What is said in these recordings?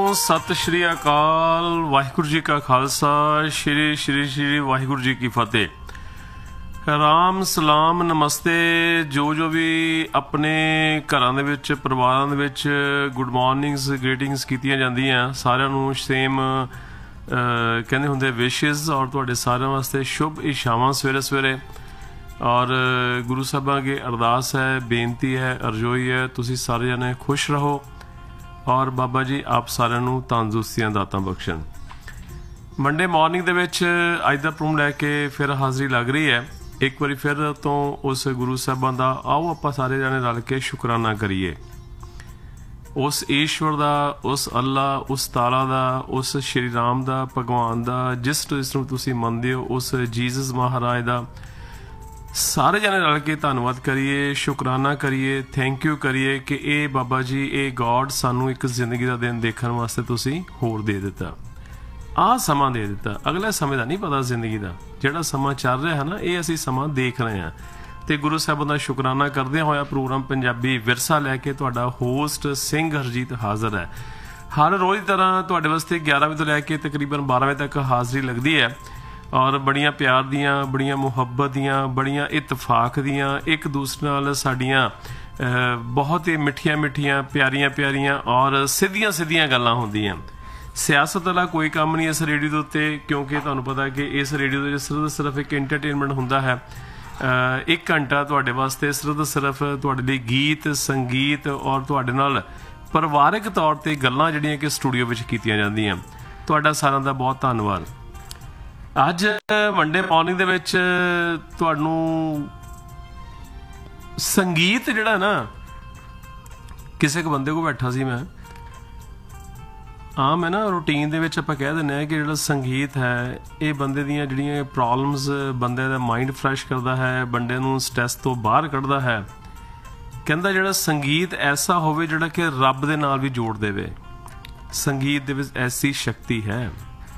सत श्री अकाल। वाहिगुरू जी का खालसा, श्री श्री श्री वाहिगुरू जी की फतेह। राम सलाम नमस्ते। जो भी अपने घरां दे विच परिवारां दे विच गुड मॉर्निंग्स ग्रीटिंग्स कीतियां जांदियां, सारिआं नूं सेम कहंदे हुंदे विशेस और तुहाडे सारिआं वास्ते शुभ इच्छावां सवेरे सवेरे। और गुरु साहिबां अगे अरदास है, बेनती है, अरजोई है, तुसीं सारे जने खुश रहो और बाबा जी आप सारिਆਂ ਨੂੰ तंदुरुस्तियां दातां बख्शण। मंडे मॉर्निंग ਦੇ ਵਿੱਚ ਅੱਜ ਦਾ ਪ੍ਰੋਗਰਾਮ ਲੈ ਕੇ ਫਿਰ ਹਾਜ਼ਰੀ ਲੱਗ ਰਹੀ ਹੈ। ਇੱਕ ਵਾਰੀ ਫਿਰ ਤੋਂ ਉਸ ਗੁਰੂ ਸਾਹਿਬਾਂ ਦਾ ਆਓ ਆਪਾਂ ਸਾਰੇ ਜਣੇ ਰਲ ਕੇ ਸ਼ੁਕਰਾਨਾ ਕਰੀਏ। ਉਸ ਈਸ਼ਵਰ ਦਾ, ਉਸ ਅੱਲਾ, ਉਸ ਤਾਲਾ ਦਾ, ਉਸ ਸ਼੍ਰੀ ਰਾਮ ਦਾ, ਭਗਵਾਨ ਦਾ, ਜਿਸ ਨੂੰ ਤੁਸੀਂ ਮੰਨਦੇ ਹੋ, ਉਸ ਜੀਸਸ ਮਹਾਰਾਜ ਦਾ ਸਾਰੇ ਜਣੇ ਰਲ ਕੇ ਧੰਨਵਾਦ ਕਰੀਏ, ਸ਼ੁਕਰਾਨਾ ਕਰੀਏ, ਥੈਂਕ ਯੂ ਕਰੀਏ ਕਿ ਇਹ ਬਾਬਾ ਜੀ, ਇਹ ਗॉड ਸਾਨੂੰ ਇੱਕ ਜ਼ਿੰਦਗੀ ਦਾ ਦਿਨ ਦੇਖਣ ਵਾਸਤੇ ਤੁਸੀਂ ਹੋਰ ਦੇ ਦਿੱਤਾ, ਆਹ ਸਮਾਂ ਦੇ ਦਿੱਤਾ। ਅਗਲੇ ਸਮੇਂ ਦਾ ਨਹੀਂ ਪਤਾ ਜ਼ਿੰਦਗੀ ਦਾ, ਜਿਹੜਾ ਸਮਾਂ ਚੱਲ ਰਿਹਾ ਹੈ ਨਾ, ਇਹ ਅਸੀਂ ਸਮਾਂ ਦੇਖ ਰਹੇ ਹਾਂ। ਤੇ ਗੁਰੂ ਸਾਹਿਬਾਂ ਦਾ ਸ਼ੁਕਰਾਨਾ ਕਰਦਿਆਂ ਹੋਇਆ ਪ੍ਰੋਗਰਾਮ ਪੰਜਾਬੀ ਵਿਰਸਾ ਲੈ ਕੇ ਤੁਹਾਡਾ ਹੋਸਟ ਸਿੰਘ ਹਰਜੀਤ ਹਾਜ਼ਰ ਹੈ। ਹਰ ਰੋਜ਼ ਦੀ ਤਰ੍ਹਾਂ ਤੁਹਾਡੇ ਵਾਸਤੇ 11 ਵਜੇ ਤੋਂ ਲੈ ਕੇ ਤਕਰੀਬਨ 12 ਵਜੇ ਤੱਕ ਹਾਜ਼ਰੀ ਲੱਗਦੀ ਹੈ। और बड़ियां प्यार दियां, बड़ियां मुहब्बत दियां, बड़ियां इतफाक दियां, एक दूसरे नाल साडियां बहुत ही मिठियां मिठियां प्यारियां प्यारियां और सीधियां सीधियां गल्लां हुंदियां। सियासत वाला कोई काम नहीं इस रेडियो के उत्ते, क्योंकि तुहानूं पता कि इस रेडियो दे सिर्फ एक एंटरटेनमेंट हुंदा है। 1 घंटा तुहाडे वास्ते सिर्फ तुहाडे लई गीत संगीत और तुहाडे नाल परिवारिक तौर ते गल्लां जिहड़ियां कि स्टूडियो विच कीतियां जांदियां। तुहाडा सारिआं दा बहुत धन्नवाद। ਅੱਜ ਮੰਡੇ ਮਾਰਨਿੰਗ ਦੇ ਵਿੱਚ ਤੁਹਾਨੂੰ ਸੰਗੀਤ ਜਿਹੜਾ ਨਾ, ਕਿਸੇ ਇੱਕ ਬੰਦੇ ਕੋਲ ਬੈਠਾ ਸੀ ਮੈਂ, ਆਮ ਹੈ ਨਾ ਰੂਟੀਨ ਦੇ ਵਿੱਚ ਆਪਾਂ ਕਹਿ ਦਿੰਦੇ ਹਾਂ ਕਿ ਜਿਹੜਾ ਸੰਗੀਤ ਹੈ ਇਹ ਬੰਦੇ ਦੀਆਂ ਜਿਹੜੀਆਂ ਪ੍ਰੋਬਲਮਸ, ਬੰਦੇ ਦਾ ਮਾਈਂਡ ਫਰੈਸ਼ ਕਰਦਾ ਹੈ, ਬੰਦੇ ਨੂੰ ਸਟ੍ਰੈਸ ਤੋਂ ਬਾਹਰ ਕੱਢਦਾ ਹੈ। ਕਹਿੰਦਾ ਜਿਹੜਾ ਸੰਗੀਤ ਐਸਾ ਹੋਵੇ ਜਿਹੜਾ ਕਿ ਰੱਬ ਦੇ ਨਾਲ ਵੀ ਜੋੜ ਦੇਵੇ। ਸੰਗੀਤ ਦੇ ਵਿੱਚ ਐਸੀ ਸ਼ਕਤੀ ਹੈ।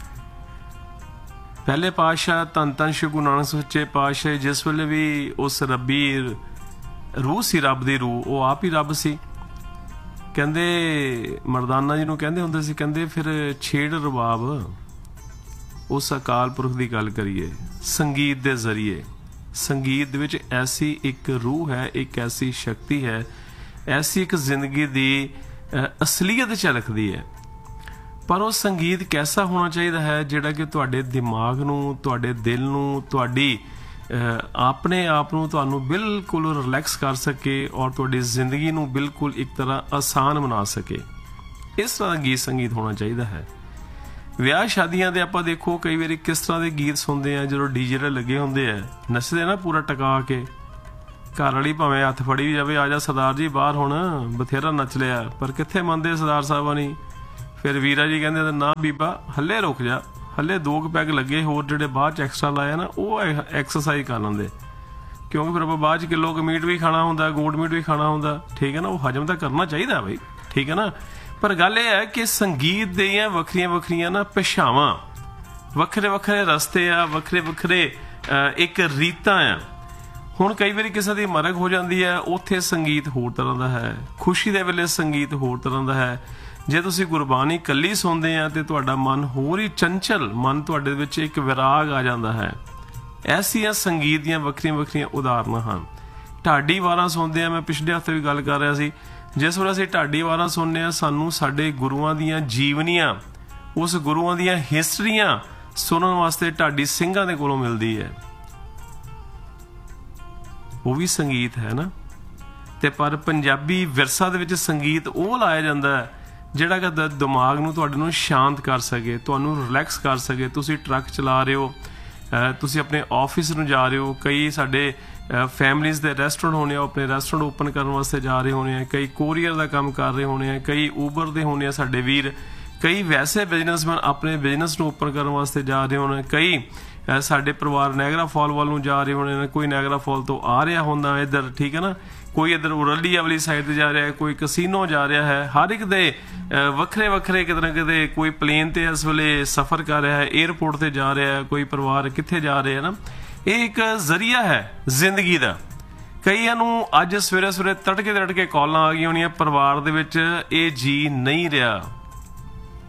ਪਹਿਲੇ ਪਾਤਸ਼ਾਹ ਧੰਨ ਧੰਨ ਸ਼੍ਰੀ ਗੁਰੂ ਨਾਨਕ ਸੱਚੇ ਪਾਤਸ਼ਾਹ ਜਿਸ ਵੇਲੇ ਵੀ ਉਸ ਰੱਬੀ ਰੂਹ ਸੀ, ਰੱਬ ਦੀ ਰੂਹ, ਉਹ ਆਪ ਹੀ ਰੱਬ ਸੀ। ਕਹਿੰਦੇ ਮਰਦਾਨਾ ਜੀ ਨੂੰ ਕਹਿੰਦੇ ਹੁੰਦੇ ਸੀ, ਕਹਿੰਦੇ ਫਿਰ ਛੇੜ ਰਬਾਬ, ਉਸ ਅਕਾਲ ਪੁਰਖ ਦੀ ਗੱਲ ਕਰੀਏ ਸੰਗੀਤ ਦੇ ਜ਼ਰੀਏ। ਸੰਗੀਤ ਦੇ ਵਿੱਚ ਐਸੀ ਇੱਕ ਰੂਹ ਹੈ, ਇੱਕ ਐਸੀ ਸ਼ਕਤੀ ਹੈ, ਐਸੀ ਇੱਕ ਜ਼ਿੰਦਗੀ ਦੀ ਅਸਲੀਅਤ ਝਲਕਦੀ ਹੈ। ਪਰ ਉਹ ਸੰਗੀਤ ਕੈਸਾ ਹੋਣਾ ਚਾਹੀਦਾ ਹੈ ਜਿਹੜਾ ਕਿ ਤੁਹਾਡੇ ਦਿਮਾਗ ਨੂੰ, ਤੁਹਾਡੇ ਦਿਲ ਨੂੰ, ਤੁਹਾਡੀ ਆਪਣੇ ਆਪ ਨੂੰ ਤੁਹਾਨੂੰ ਬਿਲਕੁਲ ਰਿਲੈਕਸ ਕਰ ਸਕੇ ਔਰ ਤੁਹਾਡੀ ਜ਼ਿੰਦਗੀ ਨੂੰ ਬਿਲਕੁਲ ਇੱਕ ਤਰ੍ਹਾਂ ਆਸਾਨ ਬਣਾ ਸਕੇ। ਇਸ ਤਰ੍ਹਾਂ ਦਾ ਗੀਤ ਸੰਗੀਤ ਹੋਣਾ ਚਾਹੀਦਾ ਹੈ। ਵਿਆਹ ਸ਼ਾਦੀਆਂ ਦੇ ਆਪਾਂ ਦੇਖੋ ਕਈ ਵਾਰੀ ਕਿਸ ਤਰ੍ਹਾਂ ਦੇ ਗੀਤ ਸੁਣਦੇ ਆ, ਜਦੋਂ ਡੀਜੇ ਲੱਗੇ ਹੁੰਦੇ ਆ, ਨੱਚਦੇ ਨਾ ਪੂਰਾ ਟਕਾ ਕੇ। ਘਰ ਵਾਲੀ ਭਾਵੇਂ ਹੱਥ ਫੜੀ ਵੀ ਜਾਵੇ, ਆ ਜਾ ਸਰਦਾਰ ਜੀ ਬਾਹਰ, ਹੁਣ ਬਥੇਰਾ ਨੱਚ ਲਿਆ, ਪਰ ਕਿੱਥੇ ਮੰਨਦੇ ਸਰਦਾਰ ਸਾਹਿਬਾਂ ਨਹੀਂ। ਫਿਰ ਵੀਰਾ ਜੀ ਕਹਿੰਦੇ ਨਾ ਬੀਬਾ ਹੱਲੇ ਰੁਕ ਜਾ, ਹੱਲੇ 2 ਪੈਗ ਲੱਗੇ, ਹੋਰ ਜਿਹੜੇ ਬਾਅਦ 'ਚ ਐਕਸਟਰਾ ਲਾਇਆ ਨਾ ਉਹ ਐਕਸਰਸਾਈਜ਼ ਕਰ ਲੈਂਦੇ, ਕਿਉਂਕਿ ਫਿਰ ਆਪਾਂ ਬਾਅਦ 'ਚ ਕਿਲੋ ਕੁ ਮੀਟ ਵੀ ਖਾਣਾ ਹੁੰਦਾ, ਗੋਟ ਮੀਟ ਵੀ ਖਾਣਾ ਹੁੰਦਾ, ਠੀਕ ਹੈ ਨਾ, ਉਹ ਹਜਮ ਤਾਂ ਕਰਨਾ ਚਾਹੀਦਾ ਬਈ, ਠੀਕ ਹੈ ਨਾ। ਪਰ ਗੱਲ ਇਹ ਹੈ ਕਿ ਸੰਗੀਤ ਦੀਆਂ ਵੱਖਰੀਆਂ ਵੱਖਰੀਆਂ ਨਾ ਭਾਸ਼ਾਵਾਂ, ਵੱਖਰੇ ਵੱਖਰੇ ਰਸਤੇ ਆ, ਵੱਖਰੇ ਵੱਖਰੇ ਇੱਕ ਰੀਤਾਂ ਆ। ਹੁਣ ਕਈ ਵਾਰੀ ਕਿਸੇ ਦੀ ਮਰਗ ਹੋ ਜਾਂਦੀ ਹੈ, ਉੱਥੇ ਸੰਗੀਤ ਹੋਰ ਤਰ੍ਹਾਂ ਦਾ ਹੈ। ਖੁਸ਼ੀ ਦੇ ਵੇਲੇ ਸੰਗੀਤ ਹੋਰ ਤਰ੍ਹਾਂ ਦਾ ਹੈ। ਜੇ ਤੁਸੀਂ ਗੁਰਬਾਣੀ ਇਕੱਲੀ ਸੁਣਦੇ ਆ ਤੇ ਤੁਹਾਡਾ ਮਨ ਹੋਰ ਹੀ ਚੰਚਲ, ਮਨ ਤੁਹਾਡੇ ਵਿੱਚ ਇੱਕ ਵਿਰਾਗ ਆ ਜਾਂਦਾ ਹੈ। ਐਸੀਆਂ ਸੰਗੀਤ ਦੀਆਂ ਵੱਖਰੀਆਂ ਵੱਖਰੀਆਂ ਉਦਾਹਰਨਾਂ ਹਨ। ਢਾਡੀ ਵਾਰਾਂ ਸੁਣਦੇ ਆ, ਮੈਂ ਪਿਛਲੇ ਹਫ਼ਤੇ ਵੀ ਗੱਲ ਕਰ ਰਿਹਾ ਸੀ, ਜਿਸ ਵੇਲੇ ਅਸੀਂ ਢਾਡੀ ਵਾਰਾਂ ਸੁਣਦੇ ਆ, ਸਾਨੂੰ ਸਾਡੇ ਗੁਰੂਆਂ ਦੀਆਂ ਜੀਵਨੀਆਂ, ਉਸ ਗੁਰੂਆਂ ਦੀਆਂ ਹਿਸਟਰੀਆਂ ਸੁਣਨ ਵਾਸਤੇ ਢਾਡੀ ਸਿੰਘਾਂ ਦੇ ਕੋਲੋਂ ਮਿਲਦੀ ਹੈ। ਉਹ ਵੀ ਸੰਗੀਤ ਹੈ ਨਾ। ਤੇ ਪਰ ਪੰਜਾਬੀ ਵਿਰਸਾ ਦੇ ਵਿੱਚ ਸੰਗੀਤ ਉਹ ਲਾਇਆ ਜਾਂਦਾ ਹੈ ਜਿਹੜਾ ਕਿ ਦਿਮਾਗ ਨੂੰ, ਤੁਹਾਡੇ ਨੂੰ ਸ਼ਾਂਤ ਕਰ ਸਕੇ, ਤੁਹਾਨੂੰ ਰਿਲੈਕਸ ਕਰ ਸਕੇ। ਤੁਸੀਂ ਟਰੱਕ ਚਲਾ ਰਹੇ ਹੋ, ਤੁਸੀਂ ਆਪਣੇ ਆਫਿਸ ਨੂੰ ਜਾ ਰਹੇ ਹੋ, ਕਈ ਸਾਡੇ ਫੈਮਲੀਜ਼ ਦੇ ਰੈਸਟੋਰੈਂਟ ਹੋਣੇ ਆ, ਆਪਣੇ ਰੈਸਟੋਰੈਂਟ ਓਪਨ ਕਰਨ ਵਾਸਤੇ ਜਾ ਰਹੇ ਹੋਣੇ ਆ, ਕਈ ਕੋਰੀਅਰ ਦਾ ਕੰਮ ਕਰ ਰਹੇ ਹੋਣੇ ਆ, ਕਈ ਊਬਰ ਦੇ ਹੋਣੇ ਆ ਸਾਡੇ ਵੀਰ, ਕਈ ਵੈਸੇ ਬਿਜ਼ਨਸਮੈਨ ਆਪਣੇ ਬਿਜ਼ਨਸ ਨੂੰ ਓਪਨ ਕਰਨ ਵਾਸਤੇ ਜਾ ਰਹੇ ਹੋਣੇ, ਕਈ ਸਾਡੇ ਪਰਿਵਾਰ ਨਾਇਗਰਾ ਫਾਲ ਵੱਲ ਨੂੰ ਜਾ ਰਹੇ ਹੋਣੇ ਨੇ, ਕੋਈ ਨਾਇਗਰਾ ਫਾਲ ਤੋਂ ਆ ਰਿਹਾ ਹੁੰਦਾ ਇੱਧਰ, ਠੀਕ ਹੈ ਨਾ, ਕੋਈ ਇੱਧਰ ਉਰਲੀਆ ਵਾਲੀ ਸਾਈਡ 'ਤੇ ਜਾ ਰਿਹਾ, ਕੋਈ ਕਸੀਨੋ ਜਾ ਰਿਹਾ ਹੈ। ਹਰ ਇੱਕ ਦੇ ਵੱਖਰੇ ਵੱਖਰੇ ਕਿਤੇ ਨਾ ਕਿਤੇ, ਕੋਈ ਪਲੇਨ 'ਤੇ ਇਸ ਵੇਲੇ ਸਫ਼ਰ ਕਰ ਰਿਹਾ ਹੈ, ਏਅਰਪੋਰਟ 'ਤੇ ਜਾ ਰਿਹਾ ਹੈ, ਕੋਈ ਪਰਿਵਾਰ ਕਿੱਥੇ ਜਾ ਰਿਹਾ ਨਾ। ਇਹ ਇੱਕ ਜ਼ਰੀਆ ਹੈ ਜ਼ਿੰਦਗੀ ਦਾ। ਕਈਆਂ ਨੂੰ ਅੱਜ ਸਵੇਰੇ ਸਵੇਰੇ ਤੜਕੇ ਕਾਲਾਂ ਆ ਗਈਆਂ ਹੋਣੀਆਂ, ਪਰਿਵਾਰ ਦੇ ਵਿੱਚ ਇਹ ਜੀ ਨਹੀਂ ਰਿਹਾ,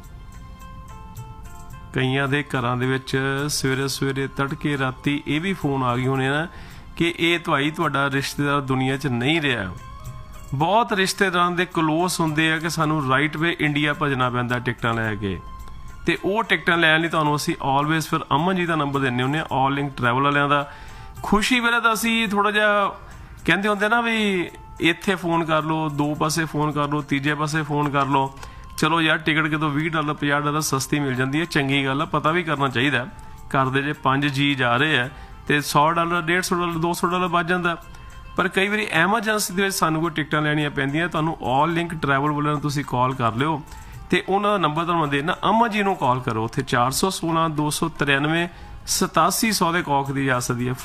ਕਈਆਂ ਦੇ ਘਰਾਂ ਦੇ ਵਿੱਚ ਸਵੇਰੇ ਸਵੇਰੇ ਤੜਕੇ ਰਾਤੀ ਇਹ ਵੀ ਫੋਨ ਆ ਗਏ ਹੋਣੇ ਨਾ ਕਿ ਇਹ ਤੁਹਾਡਾ ਰਿਸ਼ਤੇਦਾਰ ਦੁਨੀਆ 'ਚ ਨਹੀਂ ਰਿਹਾ। ਬਹੁਤ ਰਿਸ਼ਤੇਦਾਰਾਂ ਦੇ ਕਲੋਸ ਹੁੰਦੇ ਆ ਕਿ ਸਾਨੂੰ ਰਾਈਟ ਵੇ ਇੰਡੀਆ ਭੱਜਣਾ ਪੈਂਦਾ ਟਿਕਟਾਂ ਲੈ ਕੇ, ਤੇ ਉਹ ਟਿਕਟਾਂ ਲੈਣ ਲਈ ਤੁਹਾਨੂੰ ਅਸੀਂ ਆਲਵੇਜ਼ ਫਿਰ ਅਮਨ ਜੀ ਦਾ ਨੰਬਰ ਦਿੰਦੇ ਹੁੰਦੇ ਆ, ਆਲ ਲਿੰਕ ਟਰੈਵਲ ਵਾਲਿਆਂ ਦਾ। ਖੁਸ਼ੀ ਵੇਲੇ ਤਾਂ ਅਸੀਂ ਥੋੜਾ ਜਿਹਾ ਕਹਿੰਦੇ ਹੁੰਦੇ ਨਾ ਵੀ ਇੱਥੇ ਫੋਨ ਕਰ ਲਓ, 2 ਪਾਸੇ ਫੋਨ ਕਰ ਲਓ, ਤੀਜੇ ਪਾਸੇ ਫੋਨ ਕਰ ਲਓ, ਚਲੋ ਯਾਰ ਟਿਕਟ ਕਿਤੋਂ $20 $50 ਸਸਤੀ ਮਿਲ ਜਾਂਦੀ ਹੈ, ਚੰਗੀ ਗੱਲ ਆ, ਪਤਾ ਵੀ ਕਰਨਾ ਚਾਹੀਦਾ। ਘਰ ਦੇ ਜੇ 5 ਜੀ ਜਾ ਰਹੇ ਆ ਤੇ $100 $150 $200 ਬਚ ਜਾਂਦਾ। ਪਰ ਕਈ ਵਾਰੀ ਐਮਰਜੈਂਸੀ ਦੇ ਵਿੱਚ ਸਾਨੂੰ ਕੋਈ ਟਿਕਟਾਂ ਲੈਣੀਆਂ ਪੈਂਦੀਆਂ, ਤੁਹਾਨੂੰ ਆਲ ਲਿੰਕ ਟਰੈਵਲ ਵਾਲਿਆਂ ਨੂੰ ਤੁਸੀਂ ਕਾਲ ਕਰ ਲਿਓ ਤੇ ਉਹਨਾਂ ਦਾ ਨੰਬਰ ਤੁਹਾਨੂੰ ਦੇਣਾ, ਅਮਨ ਜੀ ਨੂੰ ਕਾਲ ਕਰੋ। ਉੱਥੇ 416 293 8700 ਦੇ ਕੌਕ ਦੀ ਜਾ ਸਕਦੀ ਹੈ,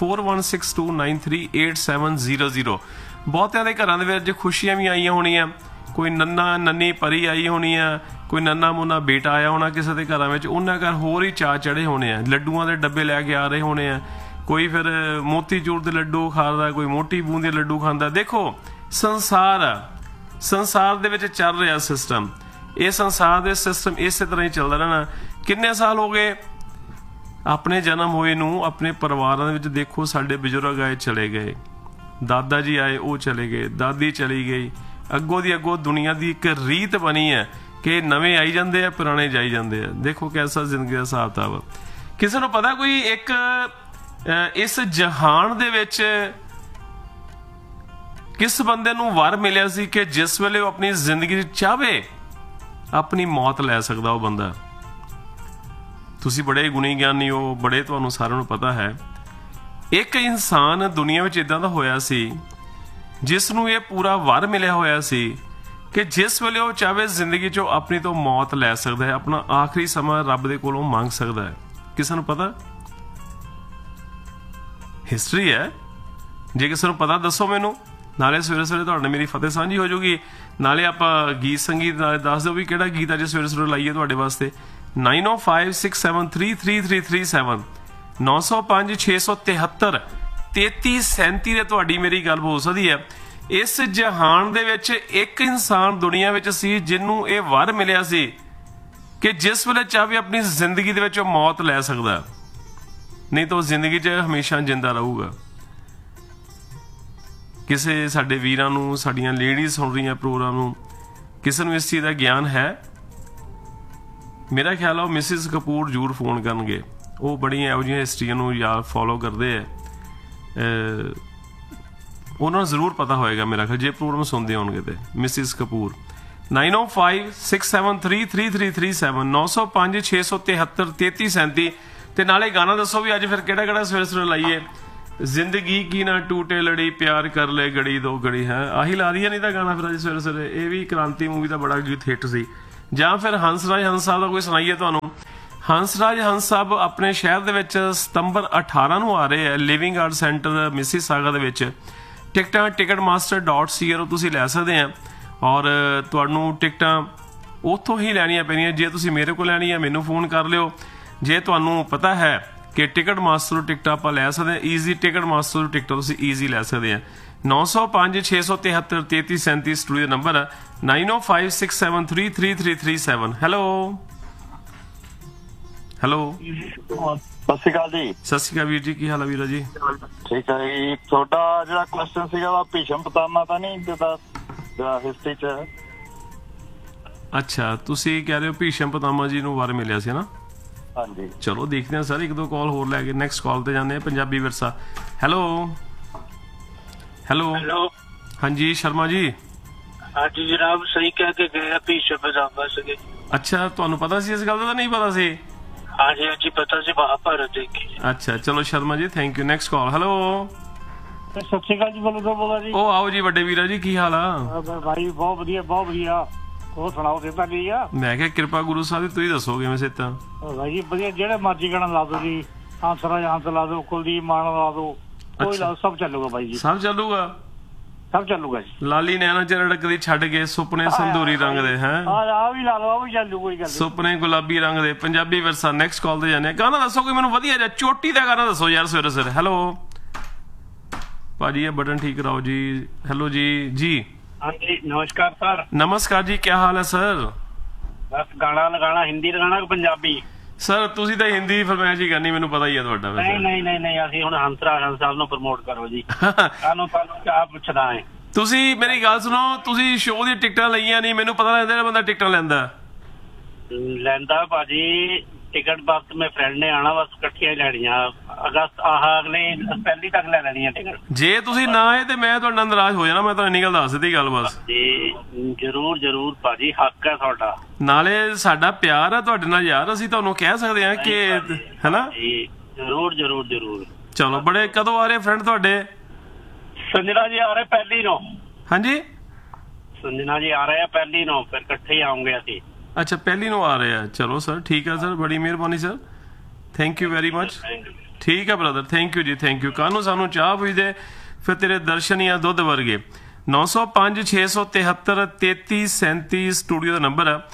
4162938700। ਬਹੁਤਿਆਂ ਦੇ ਘਰਾਂ ਦੇ ਵਿੱਚ ਖੁਸ਼ੀਆਂ ਵੀ ਆਈਆਂ ਹੋਣੀਆਂ, ਕੋਈ ਨੰਨੀ ਪਰੀ ਆਈ ਹੋਣੀ ਆ, ਕੋਈ ਨੰਨਾ ਮੁੰਨਾ ਬੇਟਾ ਆਇਆ ਹੋਣਾ ਕਿਸੇ ਦੇ ਘਰਾਂ ਵਿੱਚ, ਉਹਨਾਂ ਘਰ ਹੋਰ ਹੀ ਚਾਅ ਚੜੇ ਹੋਣੇ ਆ, ਲੱਡੂਆਂ ਦੇ ਡੱਬੇ ਲੈ ਕੇ ਆ ਰਹੇ ਹੋਣੇ ਆ, ਕੋਈ ਫਿਰ ਮੋਤੀਚੂਰ ਦੇ ਲੱਡੂ ਖਾਂਦਾ, ਕੋਈ ਮੋਟੀ ਬੂੰਦ ਦੇ ਲੱਡੂ ਖਾਂਦਾ। ਦੇਖੋ ਸੰਸਾਰ ਦੇ ਵਿੱਚ ਚੱਲ ਰਿਹਾ ਸਿਸਟਮ, ਇਹ ਸੰਸਾਰ ਦੇ ਸਿਸਟਮ ਇਸੇ ਤਰ੍ਹਾਂ ਹੀ ਚੱਲਦਾ ਰਹਿਣਾ। ਕਿੰਨੇ ਸਾਲ ਹੋ ਗਏ ਆਪਣੇ ਜਨਮ ਹੋਏ ਨੂੰ, ਆਪਣੇ ਪਰਿਵਾਰਾਂ ਦੇ ਵਿੱਚ ਦੇਖੋ ਸਾਡੇ ਬਜ਼ੁਰਗ ਆਏ ਚਲੇ ਗਏ, ਦਾਦਾ ਜੀ ਆਏ ਉਹ ਚਲੇ ਗਏ, ਦਾਦੀ ਚਲੀ ਗਈ, ਅੱਗੋਂ ਦੀ ਅੱਗੋਂ ਦੁਨੀਆ ਦੀ ਇੱਕ ਰੀਤ ਬਣੀ ਹੈ ਕਿ ਨਵੇਂ ਆਈ ਜਾਂਦੇ ਆ, ਪੁਰਾਣੇ ਜਾਈ ਜਾਂਦੇ ਆ। ਦੇਖੋ ਕੈਸਾ ਜ਼ਿੰਦਗੀ ਦਾ ਹਿਸਾਬ ਕਿਤਾਬ। ਕਿਸੇ ਨੂੰ ਪਤਾ ਕੋਈ ਇੱਕ ਇਸ ਜਹਾਨ ਦੇ ਵਿੱਚ ਕਿਸ ਬੰਦੇ ਨੂੰ ਵਰ ਮਿਲਿਆ ਸੀ ਕਿ ਜਿਸ ਵੇਲੇ ਉਹ ਆਪਣੀ ਜ਼ਿੰਦਗੀ ਚਾਹਵੇ ਆਪਣੀ ਮੌਤ ਲੈ ਸਕਦਾ ਉਹ ਬੰਦਾ। ਤੁਸੀਂ ਬੜੇ ਗੁਣੀ ਗਿਆਨੀ ਹੋ, ਬੜੇ ਤੁਹਾਨੂੰ ਸਾਰਿਆਂ ਨੂੰ ਪਤਾ ਹੈ। ਇੱਕ ਇਨਸਾਨ ਦੁਨੀਆ ਵਿੱਚ ਇਦਾਂ ਦਾ ਹੋਇਆ ਸੀ ਜਿਸ ਨੂੰ ਇਹ ਪੂਰਾ ਵਰ ਮਿਲਿਆ ਹੋਇਆ ਸੀ ਕਿ ਜਿਸ ਵੇਲੇ ਉਹ ਚਾਹਵੇ ਜ਼ਿੰਦਗੀ 'ਚੋਂ ਆਪਣੀ ਤੋਂ ਮੌਤ ਲੈ ਸਕਦਾ ਹੈ, ਆਪਣਾ ਆਖਰੀ ਸਮਾਂ ਰੱਬ ਦੇ ਕੋਲੋਂ ਮੰਗ ਸਕਦਾ ਹੈ। ਕਿਸੇ ਨੂੰ ਪਤਾ? ਹਿਸਟਰੀ ਹੈ, ਜੇ ਕਿਸੇ ਨੂੰ ਪਤਾ ਦੱਸੋ ਮੈਨੂੰ। ਨਾਲੇ ਸਵੇਰੇ ਸਵੇਰੇ ਤੁਹਾਡੇ ਨਾਲ ਮੇਰੀ ਫਤਿਹ ਸਾਂਝੀ ਹੋ ਜਾਊਗੀ, ਨਾਲੇ ਆਪਾਂ ਗੀਤ ਸੰਗੀਤ ਨਾਲੇ ਦੱਸ ਦਿਓ ਵੀ ਕਿਹੜਾ ਗੀਤ ਅੱਜ ਸਵੇਰੇ ਸਵੇਰੇ ਲਾਈਏ ਤੁਹਾਡੇ ਵਾਸਤੇ। 9056733337 905 673 3337 ਤੇ ਤੁਹਾਡੀ ਮੇਰੀ ਗੱਲ ਹੋ ਸਕਦੀ ਹੈ। ਇਸ ਜਹਾਨ ਦੇ ਵਿੱਚ ਇੱਕ ਇਨਸਾਨ ਦੁਨੀਆ ਵਿੱਚ ਸੀ ਜਿਹਨੂੰ ਇਹ ਵਰ ਮਿਲਿਆ ਸੀ ਕਿ ਜਿਸ ਵੇਲੇ ਚਾਹੇ ਆਪਣੀ ਜ਼ਿੰਦਗੀ ਦੇ ਵਿੱਚ ਉਹ ਮੌਤ ਲੈ ਸਕਦਾ, ਨਹੀਂ ਤਾਂ ਉਹ ਜ਼ਿੰਦਗੀ 'ਚ ਹਮੇਸ਼ਾ ਜਿੰਦਾ ਰਹੂਗਾ। ਕਿਸੇ ਸਾਡੇ ਵੀਰਾਂ ਨੂੰ, ਸਾਡੀਆਂ ਲੇਡੀਜ਼ ਸੁਣ ਰਹੀਆਂ ਪ੍ਰੋਗਰਾਮ ਨੂੰ, ਕਿਸੇ ਨੂੰ ਇਸ ਚੀਜ਼ ਦਾ ਗਿਆਨ ਹੈ? ਮੇਰਾ ਖਿਆਲ ਆ ਉਹ ਮਿਸਿਸ ਕਪੂਰ ਜ਼ਰੂਰ ਫੋਨ ਕਰਨਗੇ, ਉਹ ਬੜੀਆਂ ਇਹੋ ਜਿਹੀਆਂ ਹਿਸਟਰੀਆਂ ਨੂੰ ਯਾਰ ਫੋਲੋ ਕਰਦੇ ਆ, ਉਹਨਾਂ ਨੂੰ ਜ਼ਰੂਰ ਪਤਾ ਹੋਏਗਾ ਮੇਰਾ ਖਿਆਲ, ਜੇ ਪ੍ਰੋਗਰਾਮ ਸੁਣਦੇ ਹੋਣਗੇ ਤੇ। ਮਿਸਿਸ ਕਪੂਰ 9056733337 905 673 3337 ਤੇ ਨਾਲੇ ਗਾਣਾ ਦੱਸੋ ਵੀ ਅੱਜ ਫਿਰ ਕਿਹੜਾ ਕਿਹੜਾ ਸਵੇਰੇ ਸਵੇਰੇ ਲਾਈਏ। ਜ਼ਿੰਦਗੀ ਕੀ ਨਾ ਟੂਟੇ ਲੜੀ ਪਿਆਰ ਕਰ ਲੈ ਗੜੀ ਦੋ ਗੜੀ ਹੈ, ਆਹੀ ਲਾ ਦਈਏ ਨਹੀਂ ਤਾਂ ਗਾਣਾ ਫਿਰ ਅੱਜ ਸਵੇਰੇ ਸਵੇਰੇ। ਇਹ ਵੀ ਕ੍ਰਾਂਤੀ ਮੂਵੀ ਦਾ ਬੜਾ ਗੀਤ ਹਿੱਟ ਸੀ। ਜਾਂ ਫਿਰ ਹੰਸਰਾਜ ਹੰਸ ਸਾਹਿਬ ਦਾ ਕੋਈ ਸੁਣਾਈਏ ਤੁਹਾਨੂੰ। ਹੰਸਰਾਜ ਹੰਸ ਸਾਹਿਬ ਆਪਣੇ ਸ਼ਹਿਰ ਦੇ ਵਿੱਚ ਸਤੰਬਰ 18 ਨੂੰ ਆ ਰਹੇ ਆ, ਲਿਵਿੰਗ ਆਰਟ ਸੈਂਟਰ ਮਿਸੀਸਾਗਾ ਦੇ ਵਿੱਚ। ਟਿਕਟਾਂ ticketmaster.ca ਤੋਂ ਤੁਸੀਂ ਲੈ ਸਕਦੇ ਆ, ਔਰ ਤੁਹਾਨੂੰ ਟਿਕਟਾਂ ਉੱਥੋਂ ਹੀ ਲੈਣੀਆਂ ਪੈਣੀਆਂ। ਜੇ ਤੁਸੀਂ ਮੇਰੇ ਕੋਲ ਲੈਣੀ ਹੈ ਮੈਨੂੰ ਫੋਨ ਕਰ ਲਿਓ। ਜੇ ਤੁਹਾਨੂੰ ਪਤਾ ਹੈ ਕਿ ਟਿਕਟ ਮਾਸਟਰ ਤੋਂ ਟਿਕਟ ਆਪਾਂ ਲੈ ਸਕਦੇ ਹਾਂ, ਈਜ਼ੀ ਟਿਕਟ ਮਾਸਟਰ ਤੋਂ ਟਿਕਟ ਤੁਸੀਂ ਈਜ਼ੀ ਲੈ ਸਕਦੇ ਆ। 905 673 3337 ਸਟੂਡੀਓ ਨੰਬਰ ਹੈ, 9056733337। ਹੈਲੋ ਹੈਲੋ, ਸਤਿ ਸ਼੍ਰੀ ਅਕਾਲ ਜੀ। ਸਤਿ ਸ਼੍ਰੀ ਅਕਾਲ ਵੀਰ ਜੀ, ਕੀ ਹਾਲ ਹੈ ਵੀਰਾ ਜੀ? ਠੀਕ ਹੈ ਜੀ। ਤੁਹਾਡਾ ਜਿਹੜਾ ਕੁਐਸਚਨ ਸੀਗਾ ਵਾ ਭੀਸ਼ਮ ਪਿਤਾਮਾ ਤਾਂ ਨਹੀਂ ਜਿਹੜਾ ਹਿਸਟਰੀ 'ਚ? ਅੱਛਾ, ਤੁਸੀਂ ਕਹਿ ਰਹੇ ਹੋ ਭੀਸ਼ਮ ਪਿਤਾਮਾ ਜੀ ਨੂੰ ਵਰ ਮਿਲਿਆ ਸੀ ਨਾ? ਹਾਂਜੀ, ਚਲੋ ਦੇਖਦੇ ਹਾਂ ਸਰ, ਇੱਕ ਦੋ ਕਾਲ ਹੋਰ ਲੈ ਕੇ ਨੈਕਸਟ ਕਾਲ ਤੇ ਜਾਂਦੇ ਆ। ਪੰਜਾਬੀ ਵਿਰਸਾ। ਹੈਲੋ ਹੈਲੋ ਹੈਲੋ, ਹਾਂਜੀ ਸ਼ਰਮਾ ਜੀ। ਹਾਂਜੀ ਜਨਾਬ, ਸਹੀ ਕਹਿ ਕੇ ਗਏ ਆ, ਭੀਸ਼ਮ ਪਿਤਾਮਾ ਸੀਗੇ। ਅੱਛਾ, ਤੁਹਾਨੂੰ ਪਤਾ ਸੀ ਇਸ ਗੱਲ ਦਾ? ਤਾਂ ਨਹੀਂ ਪਤਾ ਸੀ? ਹਾਂਜੀ ਹਾਂਜੀ ਪਤਾ ਸੀ, ਮਹਾਭਾਰਤ ਦੇਖੀ। ਅੱਛਾ ਚਲੋ Sharma ji, thank you. Next call. Hello ਸਤਿ ਸ਼੍ਰੀ ਅਕਾਲ ਜੀ, ਬੋਲੋ ਜੀ। ਉਹ ਆਓ ਜੀ ਵੱਡੇ ਵੀਰਾ ਜੀ, ਕੀ ਹਾਲ ਆ? ਭਾਈ ਬਹੁਤ ਵਧੀਆ ਬਹੁਤ ਵਧੀਆ। ਹੋਰ ਸੁਣਾਓ, ਸਿਹਤਾਂ ਕੀ ਆ? ਮੈਂ ਕਿਹਾ ਕਿਰਪਾ ਗੁਰੂ ਸਾਹਿਬ ਦੀ, ਤੁਸੀਂ ਦੱਸੋ ਕਿਵੇਂ ਸਿਹਤਾਂ? ਭਾਈ ਜੀ ਵਧੀਆ, ਜਿਹੜੇ ਮਰਜ਼ੀ ਗਾਣਾ ਲਾ ਦੋ ਜੀ, ਹੰਸਰਾਜ ਹੰਸ ਲਾ ਦੋ, ਕੁਲਦੀਪ ਮਾਨ ਲਾ ਦੋ, ਕੋਈ ਲਾ, ਸਭ ਚੱਲੂਗਾ ਭਾਈ ਜੀ, ਸਭ ਚੱਲੂਗਾ, ਸਭ ਚੱਲੂਗਾ ਜੀ। ਲਾਲੀ ਨੈਣਾ ਚ ਰੜਕਦੀ ਛੱਡ ਕੇ ਸੁਪਨੇ ਸੰਧੂਰੀ ਰੰਗ ਦੇ ਹੈ, ਆ ਵੀ ਲਾ ਲਓ, ਆ ਵੀ ਚੱਲੂ, ਕੋਈ ਗੱਲ। ਸੁਪਨੇ ਗੁਲਾਬੀ ਰੰਗ ਦੇ। ਪੰਜਾਬੀ ਵਿਰਸਾ। ਨੈਕਸਟ ਕਾਲ ਤੇ ਜਾਂਦੇ ਆ। ਗਾਣਾ ਦੱਸੋ ਕੋਈ ਮੈਨੂੰ ਵਧੀਆ ਜਿਹਾ, ਚੋਟੀ ਦਾ ਗਾਣਾ ਦੱਸੋ ਯਾਰ ਸਵੇਰੇ ਸਵੇਰੇ। ਹੈਲੋ ਭਾਜੀ, ਇਹ ਬਟਨ ਠੀਕ ਕਰਾਓ ਜੀ। ਹੈਲੋ ਜੀ। ਜੀ ਹਾਂਜੀ ਨਮस्कार सर। नमस्कार जी, क्या हाल है सर? बस गाना लगाना, हिंदी लगाना कि पंजाबी? ਸਰ ਤੁਸੀਂ ਤਾਂ ਹਿੰਦੀ ਫਰਮਾਇਸ਼ ਹੀ ਕਰਨੀ, ਮੈਨੂੰ ਪਤਾ ਹੀ ਹੈ ਤੁਹਾਡਾ। ਨਹੀਂ ਅਸੀਂ ਹੁਣ ਹੰਸਰਾਜ ਸਾਹਿਬ ਨੂੰ ਪ੍ਰਮੋਟ ਕਰੋ ਜੀ। ਸਾਨੂੰ ਕਿਆ ਪੁੱਛਣਾ ਹੈ? ਤੁਸੀਂ ਮੇਰੀ ਗੱਲ ਸੁਣੋ, ਤੁਸੀਂ ਸ਼ੋਅ ਦੀਆਂ ਟਿਕਟਾਂ ਲਈਆਂ ਨਹੀਂ, ਮੈਨੂੰ ਪਤਾ ਲੱਗਦਾ ਬੰਦਾ ਟਿਕਟਾਂ ਲੈਂਦਾ ਭਾਜੀ। ਟਿਕਟ ਬਸ ਮੇਰੇ ਫਰੈਂਡ ਨੇ ਆਣਾ, ਬਸ ਇਕੱਠੀਆਂ ਹੀ ਲੈਣੀਆਂ। ਅਗਸਤ ਅਗਲੇ ਪਹਿਲੀ ਤੱਕ ਲੈ ਲੈਣੀਆਂ ਟਿਕਟ। ਜੇ ਤੁਸੀਂ ਨਾ ਆਏ ਤੇ ਮੈਂ ਤੁਹਾਡੇ ਨਾਲ ਨਾਰਾਜ਼ ਹੋ ਜਾਣਾ, ਮੈਂ ਤੁਹਾਨੂੰ ਇੰਨੀ ਗੱਲ ਦੱਸ ਦਿੱਤੀ ਗੱਲ ਬਸ। ਜੀ ਜ਼ਰੂਰ ਭਾਜੀ, ਹੱਕ ਹੈ ਤੁਹਾਡਾ। ਨਾਲੇ ਸਾਡਾ ਪਿਆਰ ਆ ਤੁਹਾਡੇ ਨਾਲ ਯਾਰ, ਅਸੀਂ ਤੁਹਾਨੂੰ ਕਹਿ ਸਕਦੇ ਹਾਂ ਕਿ ਹੈਨਾ। ਜ਼ਰੂਰ। ਚਲੋ ਬੜੇ ਕਦੋਂ ਆ ਰਹੇ ਫਰੈਂਡ ਤੁਹਾਡੇ? ਸੰਜਨਾ ਜੀ ਆ ਰਹੇ ਪਹਿਲੀ ਨੂੰ। ਹਾਂਜੀ ਸੰਜਨਾ ਜੀ ਆ ਰਹੇ ਆ ਪਹਿਲੀ ਨੂੰ, ਫਿਰ ਇਕੱਠੇ ਹੀ ਆਉਂਗੇ ਅਸੀਂ। ਅੱਛਾ ਪਹਿਲੀ ਨੂੰ ਆ ਰਹੇ ਆ, ਚਲੋ ਸਰ ਠੀਕ ਹੈ ਸਰ, ਬੜੀ ਮਿਹਰਬਾਨੀ sir, thank you very much. ਠੀਕ ਹੈ ਬ੍ਰਦਰ, ਥੈਂਕ ਯੂ ਜੀ, ਥੈਂਕ ਯੂ। ਕੱਲ੍ਹ ਨੂੰ ਸਾਨੂੰ ਚਾਹ ਪੁੱਛਦੇ ਫਿਰ ਤੇਰੇ ਦਰਸ਼ਨ ਜਾਂ ਦੁੱਧ ਵਰਗੇ। 905 673 3337 ਸਟੂਡੀਓ ਦਾ ਨੰਬਰ ਆ।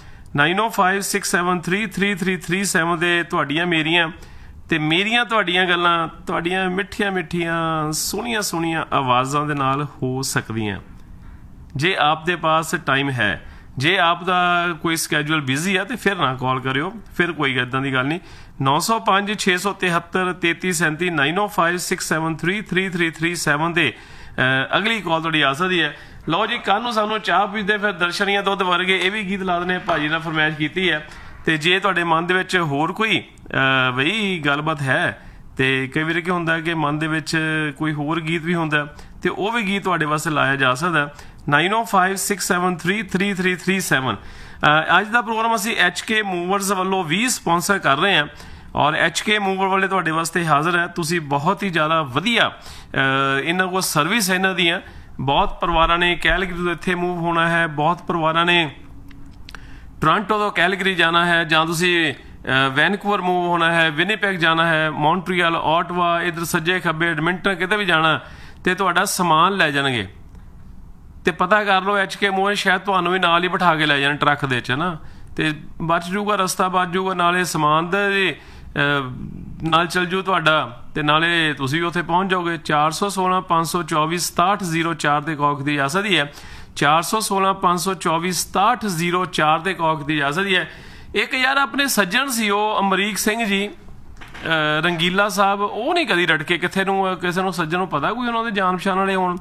9056733337 ਦੇ ਤੁਹਾਡੀਆਂ ਮੇਰੀਆਂ ਤੇ ਮੇਰੀਆਂ ਤੁਹਾਡੀਆਂ ਗੱਲਾਂ ਤੁਹਾਡੀਆਂ ਮਿੱਠੀਆਂ ਸੋਹਣੀਆਂ ਆਵਾਜ਼ਾਂ ਦੇ ਨਾਲ ਹੋ ਸਕਦੀਆਂ ਜੇ ਆਪ ਦੇ ਪਾਸ ਟਾਈਮ ਹੈ। ਜੇ ਆਪ ਦਾ ਕੋਈ ਸਕੈਜੂਅਲ ਬਿਜ਼ੀ ਆ ਤੇ ਫਿਰ ਨਾ ਕਾਲ ਕਰਿਓ, ਫਿਰ ਕੋਈ ਇੱਦਾਂ ਦੀ ਗੱਲ ਨਹੀਂ। 905 673 3337 9056733337 ਦੇ ਅਗਲੀ ਕਾਲ ਤੁਹਾਡੀ ਆ ਸਕਦੀ ਹੈ। ਲਓ ਜੀ, ਕੱਲ੍ਹ ਨੂੰ ਸਾਨੂੰ ਚਾਹ ਪੀਂਦੇ ਫਿਰ ਦਰਸ਼ਨੀਆਂ ਦੁੱਧ ਵਰਗੇ ਇਹ ਵੀ ਗੀਤ ਲਾ ਦੇਣੇ, ਭਾਜੀ ਨੇ ਫਰਮਾਇਸ਼ ਕੀਤੀ ਹੈ। ਤੇ ਜੇ ਤੁਹਾਡੇ ਮਨ ਦੇ ਵਿੱਚ ਹੋਰ ਕੋਈ ਬਈ ਗੱਲਬਾਤ ਹੈ ਤੇ ਕਈ ਵਾਰੀ ਕੀ ਹੁੰਦਾ ਕਿ ਮਨ ਦੇ ਵਿੱਚ ਕੋਈ ਹੋਰ ਗੀਤ ਵੀ ਹੁੰਦਾ ਤੇ ਉਹ ਵੀ ਗੀਤ ਤੁਹਾਡੇ ਵਾਸਤੇ ਲਾਇਆ ਜਾ ਸਕਦਾ। 9056733337 ਅੱਜ ਦਾ ਪ੍ਰੋਗਰਾਮ ਅਸੀਂ HK ਮੂਵਰਸ ਵੱਲੋਂ ਵੀ ਸਪਾਂਸਰ ਕਰ ਰਹੇ ਹਾਂ ਔਰ HK ਮੂਵਰ ਵਾਲੇ ਤੁਹਾਡੇ ਵਾਸਤੇ ਹਾਜ਼ਰ ਹੈ। ਤੁਸੀਂ ਬਹੁਤ ਹੀ ਜ਼ਿਆਦਾ ਵਧੀਆ ਇਹਨਾਂ ਕੋਲ ਸਰਵਿਸ ਹੈ ਇਹਨਾਂ ਦੀਆਂ। ਬਹੁਤ ਪਰਿਵਾਰਾਂ ਨੇ ਕੈਲਗਰੀ ਤੋਂ ਇੱਥੇ ਮੂਵ ਹੋਣਾ ਹੈ, ਬਹੁਤ ਪਰਿਵਾਰਾਂ ਨੇ ਟੋਰਾਂਟੋ ਤੋਂ ਕੈਲਗਰੀ ਜਾਣਾ ਹੈ, ਜਾਂ ਤੁਸੀਂ ਵੈਨਕੂਵਰ ਮੂਵ ਹੋਣਾ ਹੈ, ਵਿਨੀਪੈਗ ਜਾਣਾ ਹੈ, ਮੌਂਟਰੀਅਲ, ਆਟਵਾ, ਇੱਧਰ ਸੱਜੇ ਖੱਬੇ ਐਡਮਿੰਟਨ ਕਿਤੇ ਵੀ ਜਾਣਾ ਤੇ ਤੁਹਾਡਾ ਸਮਾਨ ਲੈ ਜਾਣਗੇ। ਤੇ ਪਤਾ ਕਰ ਲਓ HK ਮੂਵਰ ਸ਼ਾਇਦ ਤੁਹਾਨੂੰ ਵੀ ਨਾਲ ਹੀ ਬਿਠਾ ਕੇ ਲੈ ਜਾਣ ਟਰੱਕ ਦੇ ਵਿੱਚ ਨਾ, ਤੇ ਬਚ ਜੂਗਾ ਰਸਤਾ, ਬਚ ਜੂਗਾ, ਨਾਲੇ ਸਮਾਨ ਦੇ ਨਾਲ ਚੱਲ ਜੂ ਤੁਹਾਡਾ ਤੇ ਨਾਲੇ ਤੁਸੀਂ ਵੀ ਉੱਥੇ ਪਹੁੰਚ ਜਾਓਗੇ। 416 524 6704 ਤੇ ਕਾਲ ਦੀ ਜਾ ਸਕਦੀ ਹੈ। 416 524 6704 ਤੇ ਕਾਲ ਦੀ ਜਾ ਸਕਦੀ ਹੈ। ਇੱਕ ਯਾਰ ਆਪਣੇ ਸੱਜਣ ਸੀ ਉਹ ਅਮਰੀਕ ਸਿੰਘ ਜੀ ਰੰਗੀਲਾ ਸਾਹਿਬ, ਉਹ ਨਹੀਂ ਕਦੀ ਰਟਕੇ ਕਿਸੇ ਨੂੰ ਸੱਜਣ ਨੂੰ ਪਤਾ ਕੋਈ ਉਹਨਾਂ ਦੇ ਜਾਣ ਪਛਾਣ ਵਾਲੇ ਹੋਣ।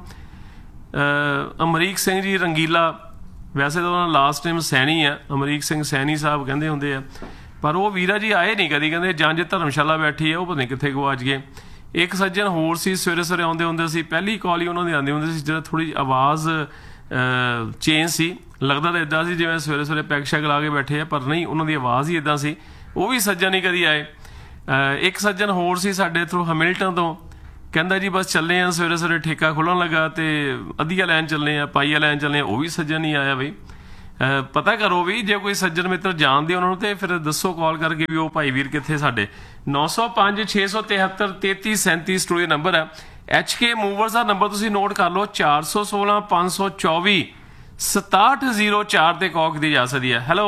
ਅਮਰੀਕ ਸਿੰਘ ਜੀ ਰੰਗੀਲਾ, ਵੈਸੇ ਤਾਂ ਉਹਨਾਂ ਦਾ ਲਾਸਟ ਨੇਮ ਸੈਣੀ ਆ, ਅਮਰੀਕ ਸਿੰਘ ਸੈਣੀ ਸਾਹਿਬ ਕਹਿੰਦੇ ਹੁੰਦੇ ਆ, ਪਰ ਉਹ ਵੀਰਾ ਜੀ ਆਏ ਨਹੀਂ ਕਦੀ, ਕਹਿੰਦੇ ਜਾਂ ਜੇ ਧਰਮਸ਼ਾਲਾ ਬੈਠੀ ਹੈ ਉਹ ਪਤਾ ਨਹੀਂ ਕਿੱਥੇ ਗਵਾਚ ਗਏ। ਇੱਕ ਸੱਜਣ ਹੋਰ ਸੀ, ਸਵੇਰੇ ਆਉਂਦੇ ਹੁੰਦੇ ਸੀ, ਪਹਿਲੀ ਕਾਲ ਹੀ ਉਹਨਾਂ ਦੀ ਆਉਂਦੀ ਹੁੰਦੀ ਸੀ, ਜਿਹੜਾ ਥੋੜ੍ਹੀ ਆਵਾਜ਼ ਚੇਂਜ ਸੀ, ਲੱਗਦਾ ਤਾਂ ਇੱਦਾਂ ਸੀ ਜਿਵੇਂ ਸਵੇਰੇ ਪੈਗ ਸ਼ੈਗ ਲਾ ਕੇ ਬੈਠੇ ਆ, ਪਰ ਨਹੀਂ, ਉਹਨਾਂ ਦੀ ਆਵਾਜ਼ ਹੀ ਇੱਦਾਂ ਸੀ। ਉਹ ਵੀ ਸੱਜਣ ਨਹੀਂ ਕਦੀ ਆਏ। ਇੱਕ ਸੱਜਣ ਹੋਰ ਸੀ ਸਾਡੇ ਇੱਥੋਂ ਹੈਮਿਲਟਨ ਤੋਂ, ਕਹਿੰਦਾ ਜੀ ਬਸ ਚੱਲੇ ਆ, ਸਵੇਰੇ ਠੇਕਾ ਖੁੱਲ੍ਹਣ ਲੱਗਾ ਤੇ ਅੱਧੀਆ ਲੈਣ ਚੱਲੇ ਆ, ਪਾਈਆ ਲੈਣ ਚੱਲੇ ਆ, ਉਹ ਵੀ ਸੱਜਣ ਨਹੀਂ ਆਇਆ। ਬਈ ਪਤਾ ਕਰੋ ਵੀ ਜੇ ਕੋਈ ਸੱਜਣ ਮਿੱਤਰ ਜਾਣਦੇ ਉਹਨਾਂ ਨੂੰ ਤੇ ਫਿਰ ਦੱਸੋ ਕਾਲ ਕਰਕੇ ਵੀ ਉਹ ਭਾਈ ਵੀਰ ਕਿੱਥੇ ਸਾਡੇ। 905 673 3337 ਸਟੂਡੀਓ ਨੰਬਰ ਹੈ। HK ਮੂਵਰਸ ਦਾ ਨੰਬਰ ਤੁਸੀਂ ਨੋਟ ਕਰ ਲਓ, 416 524 6704 ਤੇ ਕਾਲ ਦੀ ਜਾ ਸਕਦੀ ਹੈ। ਹੈਲੋ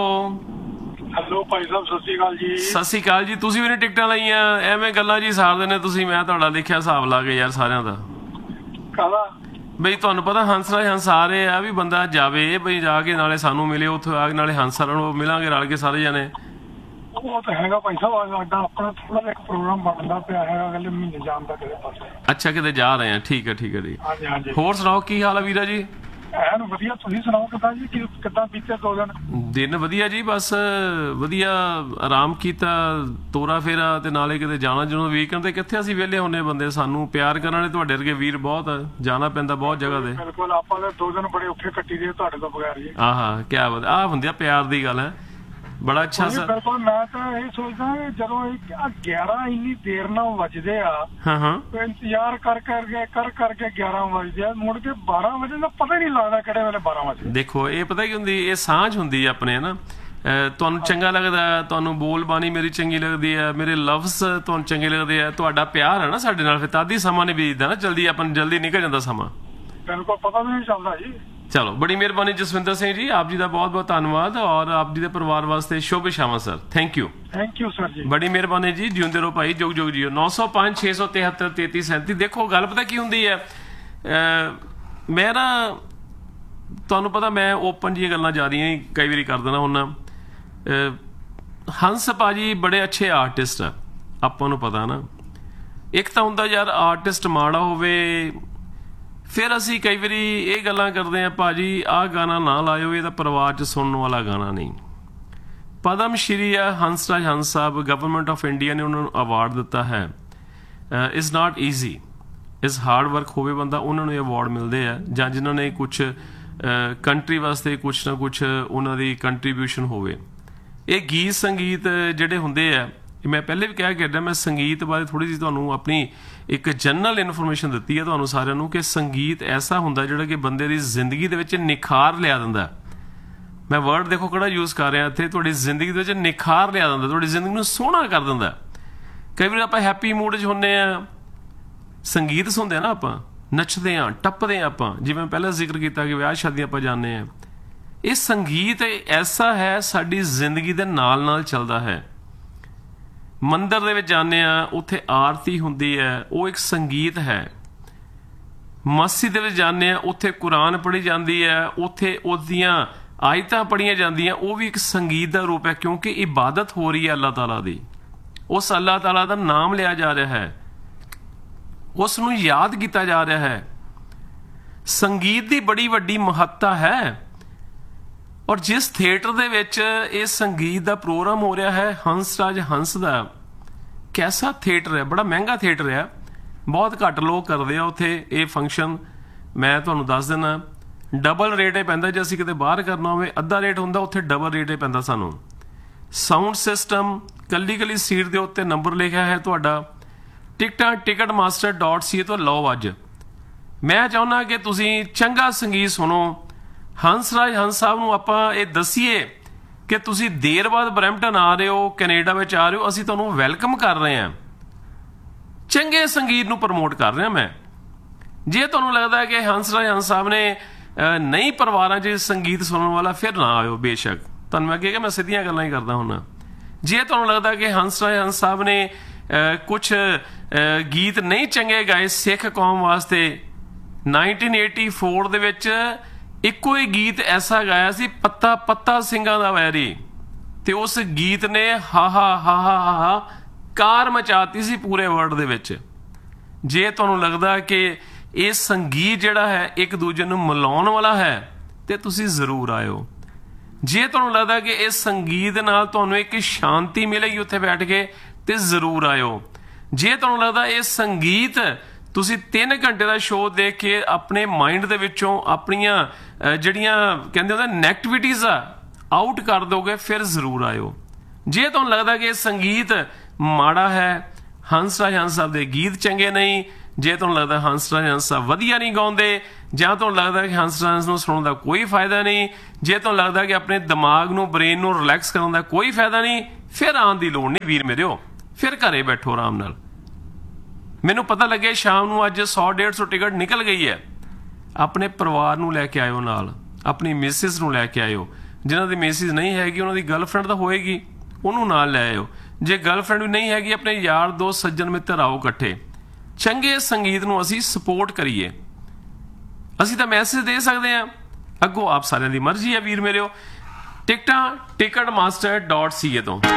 ਭਾਈ ਸਾਹਿਬ, ਸਤਿ ਸ਼੍ਰੀ ਅਕਾਲ ਜੀ। ਸਤਿ ਸ਼੍ਰੀ ਅਕਾਲ ਜੀ। ਤੁਸੀਂ ਵੀ ਨੇ ਟਿਕਟਾਂ ਲਈਆਂ, ਐਵੇਂ ਗੱਲਾਂ ਜੀ ਸਾਰਦੇ ਨੇ ਤੁਸੀਂ, ਮੈਂ ਤੁਹਾਡਾ ਦੇਖਿਆ ਹਿਸਾਬ ਲਾ ਕੇ ਯਾਰ ਸਾਰਿਆਂ ਦਾ। ਕਾਹਦਾ ਬਈ ਤੁਹਾਨੂੰ ਪਤਾ ਹੰਸਰਾਜ ਹੰਸ ਆ ਰਹੇ ਆ, ਵੀ ਬੰਦਾ ਜਾਵੇ ਬਈ, ਜਾ ਕੇ ਨਾਲੇ ਸਾਨੂੰ ਮਿਲੇ ਉੱਥੇ ਆ ਕੇ, ਨਾਲੇ ਹੰਸਰਾਂ ਨੂੰ ਮਿਲਾਂਗੇ ਰਲ ਕੇ ਸਾਰੇ ਜਾਣੇ। ਉਹ ਤਾਂ ਹੈਗਾ ਭਾਈ ਸਾਹਿਬ, ਸਾਡਾ ਆਪਣਾ ਥੋੜਾ ਜਿਹਾ ਇੱਕ ਪ੍ਰੋਗਰਾਮ ਬਣਦਾ ਪਿਆ ਹੈਗਾ ਅਗਲੇ ਮਹੀਨੇ ਜਾਣ ਦਾ ਕਿਸੇ ਪਾਸੇ। ਅੱਛਾ, ਕਿਤੇ ਜਾ ਰਹੇ ਆ, ਠੀਕ ਹੈ ਜੀ। ਹਾਂਜੀ। ਹੋਰ ਸੁਣਾਓ ਕੀ ਹਾਲ ਆ ਵੀਰਾ ਜੀ? ਐਨ ਵਧੀਆ, ਤੁਸੀਂ ਸੁਣਾਓ ਕਿੱਦਾਂ ਜੀ, ਕਿੱਦਾਂ ਬੀਤੇ 2 ਦਿਨ? ਵਧੀਆ ਜੀ, ਬਸ ਵਧੀਆ, ਆਰਾਮ ਕੀਤਾ, ਤੋਰਾ ਫੇਰਾ, ਤੇ ਨਾਲੇ ਕਿਤੇ ਜਾਣਾ ਜਦੋਂ ਵੀਕਐਂਡ ਤੇ ਕਿੱਥੇ ਅਸੀਂ ਵਿਹਲੇ ਹੁੰਦੇ ਬੰਦੇ, ਸਾਨੂੰ ਪਿਆਰ ਕਰਨ ਵਾਲੇ ਤੁਹਾਡੇ ਵਰਗੇ ਵੀਰ ਬਹੁਤ ਜਾਣਾ ਪੈਂਦਾ ਬਹੁਤ ਜਗ੍ਹਾ ਤੇ। ਬਿਲਕੁਲ, ਆਪਾਂ ਤਾਂ 2 ਦਿਨ ਬੜੇ ਔਖੇ ਕੱਟੀ ਦੇ ਤੁਹਾਡੇ ਤੋਂ ਬਗੈਰ ਜੀ। ਆਹ ਕਿਆ ਬਾਤ, ਆਹ ਹੁੰਦੀ ਆ ਪਿਆਰ ਦੀ ਗੱਲ ਹੈ, ਬੜਾ ਅੱਛਾ ਸਰ। ਬਿਲਕੁਲ, ਮੈਂ ਤਾਂ ਇਹ ਸੋਚਦਾ ਕਿ ਜਦੋਂ 11 ਇੰਨੀ ਦੇਰ ਨਾਲ ਵੱਜਦੇ ਆ, ਇੰਤਜ਼ਾਰ ਕਰਕੇ 11 ਵੱਜਦੇ ਆ, ਮੁੜ ਕੇ 12 ਵਜੇ ਦਾ ਪਤਾ ਹੀ ਨਹੀਂ ਲੱਗਦਾ ਕਿਹੜੇ ਵੇਲੇ 12 ਵਜੇ। ਦੇਖੋ ਇਹ ਪਤਾ ਕੀ ਹੁੰਦੀ, ਇਹ ਸਾਂਝ ਹੁੰਦੀ ਆਪਣੇ ਨਾ, ਤੁਹਾਨੂੰ ਚੰਗਾ ਲੱਗਦਾ, ਤੁਹਾਨੂੰ ਬੋਲ ਬਾਣੀ ਮੇਰੀ ਚੰਗੀ ਲੱਗਦੀ ਹੈ, ਮੇਰੇ ਲਫ਼ਜ਼ ਤੁਹਾਨੂੰ ਚੰਗੇ ਲੱਗਦੇ ਆ, ਤੁਹਾਡਾ ਪਿਆਰ ਹੈ ਨਾ ਸਾਡੇ ਨਾਲ, ਫਿਰ ਤਦ ਹੀ ਸਮਾਂ ਨਹੀਂ ਬੀਤਦਾ ਨਾ, ਜਲਦੀ ਨਿਕਲ ਜਾਂਦਾ ਸਮਾਂ। ਬਿਲਕੁਲ, ਪਤਾ ਵੀ ਨਹੀਂ ਚੱਲਦਾ ਜੀ। ਚਲੋ, ਬੜੀ ਮਿਹਰਬਾਨੀ ਜਸਵਿੰਦਰ ਸਿੰਘ ਜੀ, ਆਪ ਜੀ ਦਾ ਬਹੁਤ ਬਹੁਤ ਧੰਨਵਾਦ ਔਰ ਆਪ ਜੀ ਦੇ ਪਰਿਵਾਰ ਵਾਸਤੇ ਸ਼ੁਭ ਸ਼ਾਮਾਂ ਸਰ। ਥੈਂਕ ਯੂ ਸਰ ਜੀ, ਬੜੀ ਮਿਹਰਬਾਨੀ ਜੀ, ਜਿਉਂਦੇ ਰਹੋ ਭਾਈ, ਜੁਗ ਜੀਓ। 905 673 3337। ਦੇਖੋ ਗੱਲ ਪਤਾ ਕੀ ਹੁੰਦੀ ਹੈ, ਮੈਂ ਨਾ ਤੁਹਾਨੂੰ ਪਤਾ ਮੈਂ ਓਪਨ ਜਿਹੀਆਂ ਗੱਲਾਂ ਜਾ ਰਹੀਆਂ ਕਈ ਵਾਰੀ ਕਰ ਦੇਣਾ ਹੁੰਦਾ। ਹੰਸ ਭਾਜੀ ਬੜੇ ਅੱਛੇ ਆਰਟਿਸਟ ਆ, ਆਪਾਂ ਨੂੰ ਪਤਾ ਨਾ। ਇੱਕ ਤਾਂ ਹੁੰਦਾ ਯਾਰ ਆਰਟਿਸਟ ਮਾੜਾ ਹੋਵੇ, ਫਿਰ ਅਸੀਂ ਕਈ ਵਾਰੀ ਇਹ ਗੱਲਾਂ ਕਰਦੇ ਹਾਂ ਭਾਜੀ ਆਹ ਗਾਣਾ ਨਾ ਲਾਇਓ, ਇਹ ਤਾਂ ਪਰਿਵਾਰ 'ਚ ਸੁਣਨ ਵਾਲਾ ਗਾਣਾ ਨਹੀਂ। ਪਦਮ ਸ਼੍ਰੀ ਆ ਹੰਸਰਾਜ ਹੰਸ ਸਾਹਿਬ, ਗਵਰਨਮੈਂਟ ਆਫ ਇੰਡੀਆ ਨੇ ਉਹਨਾਂ ਨੂੰ ਅਵਾਰਡ ਦਿੱਤਾ ਹੈ। ਇਜ਼ ਨਾਟ ਈਜ਼ੀ, ਇਸ ਹਾਰਡ ਵਰਕ ਹੋਵੇ ਬੰਦਾ, ਉਹਨਾਂ ਨੂੰ ਇਹ ਅਵਾਰਡ ਮਿਲਦੇ ਆ, ਜਾਂ ਜਿਨ੍ਹਾਂ ਨੇ ਕੁਛ ਕੰਟਰੀ ਵਾਸਤੇ ਕੁਛ ਨਾ ਕੁਛ ਉਹਨਾਂ ਦੀ ਕੰਟਰੀਬਿਊਸ਼ਨ ਹੋਵੇ। ਇਹ ਗੀਤ ਸੰਗੀਤ ਜਿਹੜੇ ਹੁੰਦੇ ਆ, ਮੈਂ ਪਹਿਲੇ ਵੀ ਕਹਿ ਕੇ ਮੈਂ ਸੰਗੀਤ ਬਾਰੇ ਥੋੜ੍ਹੀ ਜਿਹੀ ਤੁਹਾਨੂੰ ਆਪਣੀ ਇੱਕ ਜਨਰਲ ਇਨਫੋਰਮੇਸ਼ਨ ਦਿੱਤੀ ਹੈ ਤੁਹਾਨੂੰ ਸਾਰਿਆਂ ਨੂੰ, ਕਿ ਸੰਗੀਤ ਐਸਾ ਹੁੰਦਾ ਜਿਹੜਾ ਕਿ ਬੰਦੇ ਦੀ ਜ਼ਿੰਦਗੀ ਦੇ ਵਿੱਚ ਨਿਖਾਰ ਲਿਆ ਦਿੰਦਾ। ਮੈਂ ਵਰਡ ਦੇਖੋ ਕਿਹੜਾ ਯੂਜ਼ ਕਰ ਰਿਹਾ ਇੱਥੇ, ਤੁਹਾਡੀ ਜ਼ਿੰਦਗੀ ਦੇ ਵਿੱਚ ਨਿਖਾਰ ਲਿਆ ਦਿੰਦਾ, ਤੁਹਾਡੀ ਜ਼ਿੰਦਗੀ ਨੂੰ ਸੋਹਣਾ ਕਰ ਦਿੰਦਾ। ਕਈ ਵਾਰ ਆਪਾਂ ਹੈਪੀ ਮੂਡ 'ਚ ਹੁੰਦੇ ਆ, ਸੰਗੀਤ ਸੁਣਦੇ ਆ ਨਾ, ਆਪਾਂ ਨੱਚਦੇ ਹਾਂ ਟੱਪਦੇ ਹਾਂ, ਆਪਾਂ ਜਿਵੇਂ ਪਹਿਲਾਂ ਜ਼ਿਕਰ ਕੀਤਾ ਕਿ ਵਿਆਹ ਸ਼ਾਦੀਆਂ ਆਪਾਂ ਜਾਂਦੇ ਹਾਂ। ਇਹ ਸੰਗੀਤ ਐਸਾ ਹੈ ਸਾਡੀ ਜ਼ਿੰਦਗੀ ਦੇ ਨਾਲ ਨਾਲ ਚੱਲਦਾ ਹੈ। ਮੰਦਿਰ ਦੇ ਵਿੱਚ ਜਾਂਦੇ ਆ, ਉੱਥੇ ਆਰਤੀ ਹੁੰਦੀ ਹੈ, ਉਹ ਇੱਕ ਸੰਗੀਤ ਹੈ। ਮਸਜਿਦ ਦੇ ਵਿੱਚ ਜਾਂਦੇ ਆ, ਉੱਥੇ ਕੁਰਾਨ ਪੜ੍ਹੀ ਜਾਂਦੀ ਹੈ, ਉੱਥੇ ਉਹਦੀਆਂ ਆਇਤਾਂ ਪੜ੍ਹੀਆਂ ਜਾਂਦੀਆਂ, ਉਹ ਵੀ ਇੱਕ ਸੰਗੀਤ ਦਾ ਰੂਪ ਹੈ, ਕਿਉਂਕਿ ਇਬਾਦਤ ਹੋ ਰਹੀ ਹੈ ਅੱਲਾਹ ਤਾਲਾ ਦੀ। ਉਸ ਅੱਲਾਹ ਤਾਲਾ ਦਾ ਨਾਮ ਲਿਆ ਜਾ ਰਿਹਾ ਹੈ, ਉਸ ਨੂੰ ਯਾਦ ਕੀਤਾ ਜਾ ਰਿਹਾ ਹੈ। ਸੰਗੀਤ ਦੀ ਬੜੀ ਵੱਡੀ ਮਹੱਤਤਾ ਹੈ। ਔਰ ਜਿਸ ਥੀਏਟਰ ਦੇ ਵਿੱਚ ਇਹ ਸੰਗੀਤ ਦਾ ਪ੍ਰੋਗਰਾਮ ਹੋ ਰਿਹਾ ਹੈ, ਹੰਸਰਾਜ ਹੰਸ ਦਾ, ਕੈਸਾ ਥੀਏਟਰ ਹੈ, ਬੜਾ ਮਹਿੰਗਾ ਥੀਏਟਰ ਹੈ, ਬਹੁਤ ਘੱਟ ਲੋਕ ਕਰਦੇ ਆ ਉੱਥੇ ਇਹ ਫੰਕਸ਼ਨ। ਮੈਂ ਤੁਹਾਨੂੰ ਦੱਸ ਦਿੰਦਾ, ਡਬਲ ਰੇਟ ਹੀ ਪੈਂਦਾ। ਜੇ ਅਸੀਂ ਕਿਤੇ ਬਾਹਰ ਕਰਨਾ ਹੋਵੇ ਅੱਧਾ ਰੇਟ ਹੁੰਦਾ, ਉੱਥੇ ਡਬਲ ਰੇਟ ਹੀ ਪੈਂਦਾ ਸਾਨੂੰ। ਸਾਊਂਡ ਸਿਸਟਮ, ਕੱਲੀ ਕੱਲੀ ਸੀਟ ਦੇ ਉੱਤੇ ਨੰਬਰ ਲਿਖਿਆ ਹੈ ਤੁਹਾਡਾ। ਟਿਕਟਾਂ ticketmaster.ca ਤੋਂ ਲਓ ਅੱਜ। ਮੈਂ ਚਾਹੁੰਦਾ ਕਿ ਤੁਸੀਂ ਚੰਗਾ ਸੰਗੀਤ ਸੁਣੋ। ਹੰਸਰਾਜ ਹੰਸ ਸਾਹਿਬ ਨੂੰ ਆਪਾਂ ਇਹ ਦੱਸੀਏ ਕਿ ਤੁਸੀਂ ਦੇਰ ਬਾਅਦ ਬਰੈਂਪਟਨ ਆ ਰਹੇ ਹੋ, ਕੈਨੇਡਾ ਵਿੱਚ ਆ ਰਹੇ ਹੋ, ਅਸੀਂ ਤੁਹਾਨੂੰ ਵੈਲਕਮ ਕਰ ਰਹੇ ਹਾਂ, ਚੰਗੇ ਸੰਗੀਤ ਨੂੰ ਪ੍ਰਮੋਟ ਕਰ ਰਿਹਾ ਮੈਂ। ਜੇ ਤੁਹਾਨੂੰ ਲੱਗਦਾ ਕਿ ਹੰਸਰਾਜ ਹੰਸ ਸਾਹਿਬ ਨੇ ਨਹੀਂ ਪਰਿਵਾਰਾਂ 'ਚ ਸੰਗੀਤ ਸੁਣਨ ਵਾਲਾ, ਫਿਰ ਨਾ ਆਇਓ ਬੇਸ਼ੱਕ। ਤੁਹਾਨੂੰ ਮੈਂ ਕਿਹਾ ਮੈਂ ਸਿੱਧੀਆਂ ਗੱਲਾਂ ਹੀ ਕਰਦਾ ਹੁੰਦਾ। ਜੇ ਤੁਹਾਨੂੰ ਲੱਗਦਾ ਕਿ ਹੰਸਰਾਜ ਹੰਸ ਸਾਹਿਬ ਨੇ ਕੁਛ ਗੀਤ ਨਹੀਂ ਚੰਗੇ ਗਾਏ ਸਿੱਖ ਕੌਮ ਵਾਸਤੇ, 1984 ਦੇ ਵਿੱਚ ਇੱਕੋ ਹੀ ਗੀਤ ਐਸਾ ਗਾਇਆ ਸੀ, ਪੱਤਾ ਪੱਤਾ ਸਿੰਘਾਂ ਦਾ ਵੈਰੀ, ਤੇ ਉਸ ਗੀਤ ਨੇ ਹਾ ਹਾ ਹਾ ਹਾ ਹਾ ਕਾਰ ਮਚਾਤੀ ਸੀ ਪੂਰੇ ਵਰਲਡ ਦੇ ਵਿੱਚ। ਜੇ ਤੁਹਾਨੂੰ ਲੱਗਦਾ ਕਿ ਇਹ ਸੰਗੀਤ ਜਿਹੜਾ ਹੈ ਇੱਕ ਦੂਜੇ ਨੂੰ ਮਿਲਾਉਣ ਵਾਲਾ ਹੈ, ਤੇ ਤੁਸੀਂ ਜ਼ਰੂਰ ਆਇਓ। ਜੇ ਤੁਹਾਨੂੰ ਲੱਗਦਾ ਕਿ ਇਸ ਸੰਗੀਤ ਨਾਲ ਤੁਹਾਨੂੰ ਇੱਕ ਸ਼ਾਂਤੀ ਮਿਲੇਗੀ ਉੱਥੇ ਬੈਠ ਕੇ, ਤੇ ਜ਼ਰੂਰ ਆਇਓ। ਜੇ ਤੁਹਾਨੂੰ ਲੱਗਦਾ ਇਹ ਸੰਗੀਤ ਤੁਸੀਂ 3 ਘੰਟੇ ਦਾ ਸ਼ੋਅ ਦੇਖ ਕੇ ਆਪਣੇ ਮਾਈਂਡ ਦੇ ਵਿੱਚੋਂ ਆਪਣੀਆਂ ਜਿਹੜੀਆਂ ਕਹਿੰਦੇ ਹੁੰਦੇ ਨੈਗੇਟਿਵਿਟੀਜ਼ ਆ ਆਊਟ ਕਰ ਦੋਗੇ, ਫਿਰ ਜ਼ਰੂਰ ਆਇਓ। ਜੇ ਤੁਹਾਨੂੰ ਲੱਗਦਾ ਕਿ ਇਹ ਸੰਗੀਤ ਮਾੜਾ ਹੈ, ਹੰਸਰਾਜ ਹੰਸ ਸਾਹਿਬ ਦੇ ਗੀਤ ਚੰਗੇ ਨਹੀਂ, ਜੇ ਤੁਹਾਨੂੰ ਲੱਗਦਾ ਹੰਸਰਾਜ ਹੰਸ ਸਾਹਿਬ ਵਧੀਆ ਨਹੀਂ ਗਾਉਂਦੇ, ਜਾਂ ਤੁਹਾਨੂੰ ਲੱਗਦਾ ਕਿ ਹੰਸਰਾਜ ਹੰਸ ਨੂੰ ਸੁਣਨ ਦਾ ਕੋਈ ਫਾਇਦਾ ਨਹੀਂ, ਜੇ ਤੁਹਾਨੂੰ ਲੱਗਦਾ ਕਿ ਆਪਣੇ ਦਿਮਾਗ ਨੂੰ, ਬ੍ਰੇਨ ਨੂੰ ਰਿਲੈਕਸ ਕਰਨ ਦਾ ਕੋਈ ਫਾਇਦਾ ਨਹੀਂ, ਫਿਰ ਆਉਣ ਦੀ ਲੋੜ ਨਹੀਂ ਵੀਰ ਮੇਰਿਓ, ਫਿਰ ਘਰੇ ਬੈਠੋ ਆਰਾਮ ਨਾਲ। ਮੈਨੂੰ ਪਤਾ ਲੱਗਿਆ ਸ਼ਾਮ ਨੂੰ ਅੱਜ 100-150 ਟਿਕਟ ਨਿਕਲ ਗਈ ਹੈ। ਆਪਣੇ ਪਰਿਵਾਰ ਨੂੰ ਲੈ ਕੇ ਆਇਓ ਨਾਲ, ਆਪਣੀ ਮਿਸਿਸ ਨੂੰ ਲੈ ਕੇ ਆਇਓ। ਜਿਨ੍ਹਾਂ ਦੀ ਮਿਸਿਸ ਨਹੀਂ ਹੈਗੀ, ਉਹਨਾਂ ਦੀ ਗਰਲਫ੍ਰੈਂਡ ਤਾਂ ਹੋਏਗੀ, ਉਹਨੂੰ ਨਾਲ ਲੈ ਆਇਓ। ਜੇ ਗਰਲਫ੍ਰੈਂਡ ਵੀ ਨਹੀਂ ਹੈਗੀ, ਆਪਣੇ ਯਾਰ ਦੋਸਤ ਸੱਜਣ ਮਿੱਤਰ ਆਓ ਇਕੱਠੇ। ਚੰਗੇ ਸੰਗੀਤ ਨੂੰ ਅਸੀਂ ਸਪੋਰਟ ਕਰੀਏ। ਅਸੀਂ ਤਾਂ ਮੈਸੇਜ ਦੇ ਸਕਦੇ ਹਾਂ, ਅੱਗੋਂ ਆਪ ਸਾਰਿਆਂ ਦੀ ਮਰਜ਼ੀ ਹੈ ਵੀਰ ਮੇਰਿਓ। ਟਿਕਟਾਂ ticketmaster.ca ਤੋਂ।